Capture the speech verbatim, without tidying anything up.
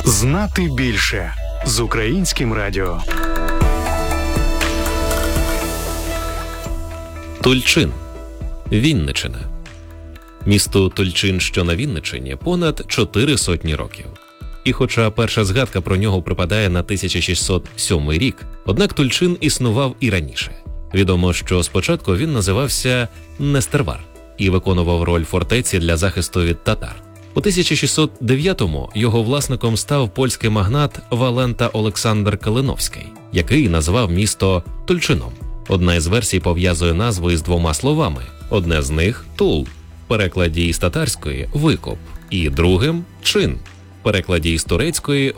Знати більше з Українським радіо. Тульчин. Вінниччина. Місту Тульчин, що на Вінниччині, понад чотири сотні років. І хоча перша згадка про нього припадає на тисяча шістсот сьомий рік, однак Тульчин існував і раніше. Відомо, що спочатку він називався Нестервар і виконував роль фортеці для захисту від татар. У тисяча шістсот дев'ятому його власником став польський магнат Валента Олександр Калиновський, який назвав місто Тульчином. Одна із версій пов'язує назву із двома словами. Одне з них – «тул», в перекладі із татарської – «викуп», і другим – «чин», в перекладі із турецької